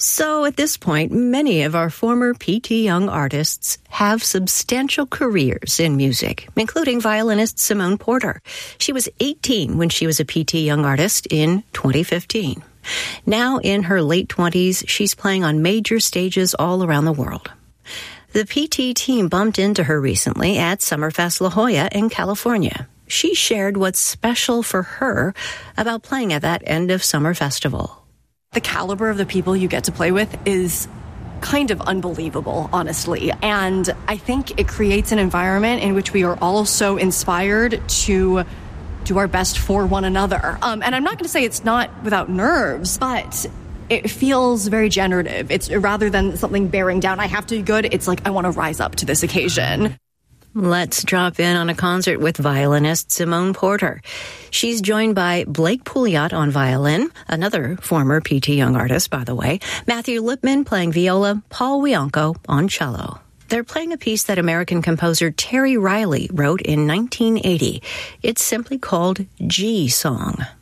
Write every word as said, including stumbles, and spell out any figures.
So at this point, many of our former P T Young artists have substantial careers in music, including violinist Simone Porter. She was eighteen when she was a P T Young artist in twenty fifteen. Now in her late twenties, she's playing on major stages all around the world. The P T team bumped into her recently at Summerfest La Jolla in California. She shared what's special for her about playing at that end of summer festival. The caliber of the people you get to play with is kind of unbelievable, honestly. And I think it creates an environment in which we are all so inspired to do our best for one another. Um, and I'm not going to say it's not without nerves, but it feels very generative. It's rather than something bearing down, I have to be good, it's like I want to rise up to this occasion. Let's drop in on a concert with violinist Simone Porter. She's joined by Blake Pouliot on violin, another former P T Young artist, by the way, Matthew Lipman playing viola, Paul Wianco on cello. They're playing a piece that American composer Terry Riley wrote in nineteen eighty. It's simply called G Song.